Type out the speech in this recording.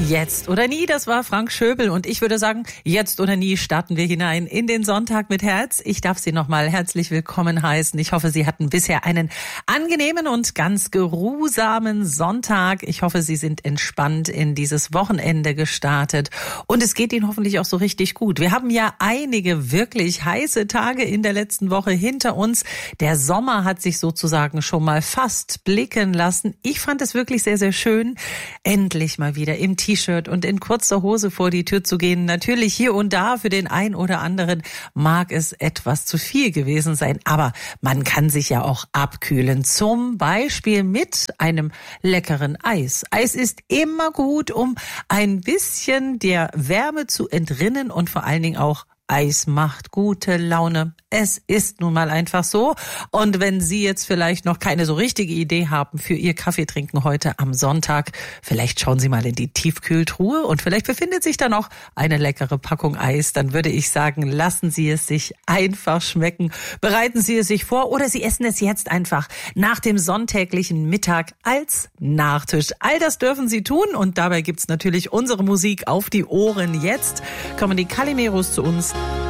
Jetzt oder nie, das war Frank Schöbel und ich würde sagen, jetzt oder nie starten wir hinein in den Sonntag mit Herz. Ich darf Sie nochmal herzlich willkommen heißen. Ich hoffe, Sie hatten bisher einen angenehmen und ganz geruhsamen Sonntag. Ich hoffe, Sie sind entspannt in dieses Wochenende gestartet und es geht Ihnen hoffentlich auch so richtig gut. Wir haben ja einige wirklich heiße Tage in der letzten Woche hinter uns. Der Sommer hat sich sozusagen schon mal fast blicken lassen. Ich fand es wirklich sehr, sehr schön, endlich mal wieder im T-Shirt und in kurzer Hose vor die Tür zu gehen. Natürlich hier und da für den einen oder anderen mag es etwas zu viel gewesen sein, aber man kann sich ja auch abkühlen. Zum Beispiel mit einem leckeren Eis. Eis ist immer gut, um ein bisschen der Wärme zu entrinnen und vor allen Dingen auch Eis macht gute Laune. Es ist nun mal einfach so. Und wenn Sie jetzt vielleicht noch keine so richtige Idee haben für Ihr Kaffeetrinken heute am Sonntag, vielleicht schauen Sie mal in die Tiefkühltruhe und vielleicht befindet sich da noch eine leckere Packung Eis. Dann würde ich sagen, lassen Sie es sich einfach schmecken. Bereiten Sie es sich vor oder Sie essen es jetzt einfach nach dem sonntäglichen Mittag als Nachtisch. All das dürfen Sie tun und dabei gibt's natürlich unsere Musik auf die Ohren. Jetzt kommen die Calimeros zu uns.